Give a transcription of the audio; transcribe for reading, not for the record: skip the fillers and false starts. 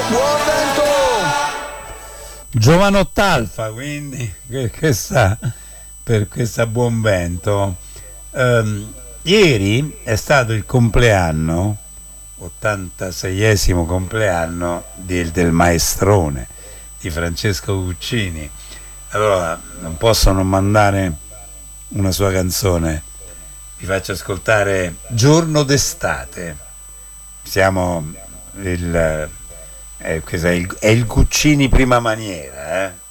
Buon vento! Giovanotto Alfa, quindi per questa buon vento. Ieri è stato il compleanno, 86esimo compleanno del maestrone di Francesco Guccini. Allora non posso non mandare una sua canzone. Vi faccio ascoltare Giorno d'estate. Siamo questo è il Guccini prima maniera,